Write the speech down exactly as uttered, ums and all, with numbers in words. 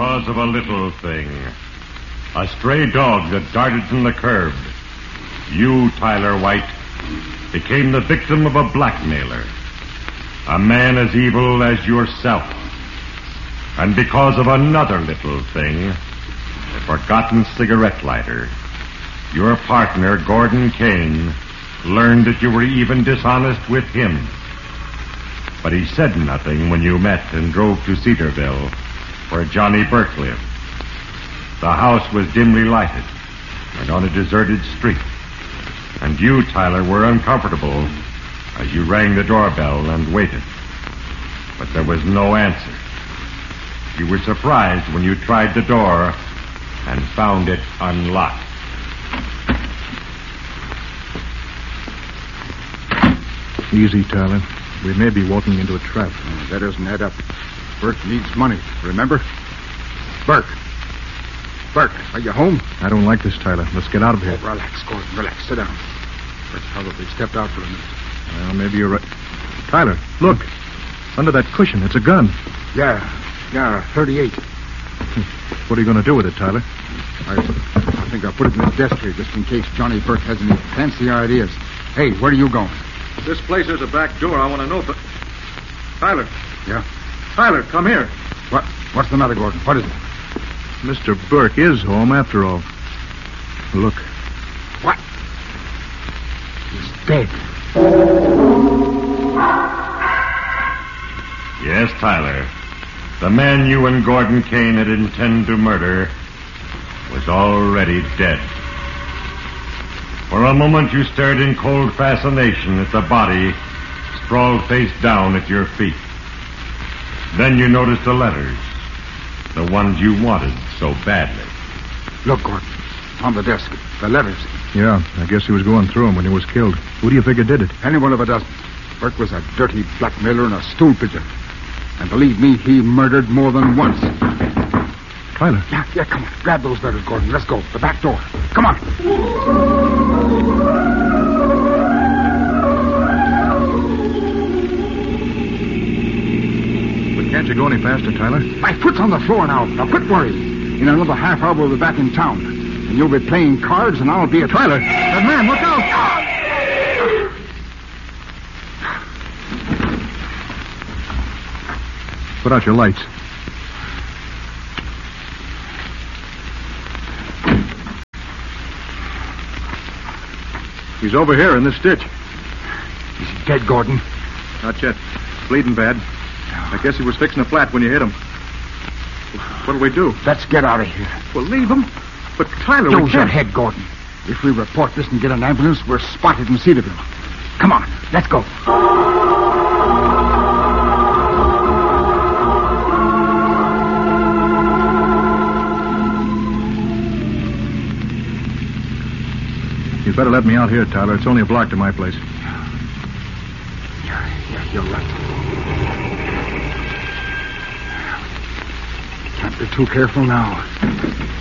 because of a little thing. A stray dog that darted from the curb. You, Tyler White, became the victim of a blackmailer. A man as evil as yourself. And because of another little thing, a forgotten cigarette lighter, your partner, Gordon Kane, learned that you were even dishonest with him. But he said nothing when you met and drove to Cedarville, where Johnny Burke lived. The house was dimly lighted and on a deserted street. And you, Tyler, were uncomfortable as you rang the doorbell and waited. But there was no answer. You were surprised when you tried the door and found it unlocked. Easy, Tyler. We may be walking into a trap. Oh, that doesn't add up. Burke needs money, remember? Burke. Burke, are you home? I don't like this, Tyler. Let's get out of here. Oh, relax, Gordon, relax. Sit down. Burke probably stepped out for a minute. Well, maybe you're right. Tyler, look. Under that cushion, it's a gun. Yeah, yeah, thirty-eight. What are you going to do with it, Tyler? I, I think I'll put it in the desk here just in case Johnny Burke has any fancy ideas. Hey, where are you going? This place has a back door. I want to know, but... Tyler. Yeah? Tyler, come here. What? What's the matter, Gordon? What is it? Mister Burke is home after all. Look. What? He's dead. Yes, Tyler. The man you and Gordon Kane had intended to murder was already dead. For a moment you stared in cold fascination at the body sprawled face down at your feet. Then you noticed the letters, the ones you wanted so badly. Look, Gordon, on the desk, the letters. Yeah, I guess he was going through them when he was killed. Who do you figure did it? Any one of a dozen. Burke was a dirty blackmailer and a stool pigeon. And believe me, he murdered more than once. Tyler. Yeah, yeah, come on. Grab those letters, Gordon. Let's go. The back door. Come on. But can't you go any faster, Tyler? My foot's on the floor now. Now quit worrying. In another half hour, we'll be back in town. And you'll be playing cards, and I'll be a... Tyler! That man, look out! Put out your lights. He's over here in this ditch. Is he dead, Gordon? Not yet. Bleeding bad. I guess he was fixing a flat when you hit him. What'll we do? Let's get out of here. We'll leave him. But Tyler, we Use your can't... head, Gordon. If we report this and get an ambulance, we're spotted in Cedarville. Come on, let's go. You'd better let me out here, Tyler. It's only a block to my place. Yeah, yeah, you're right. Can't be too careful now.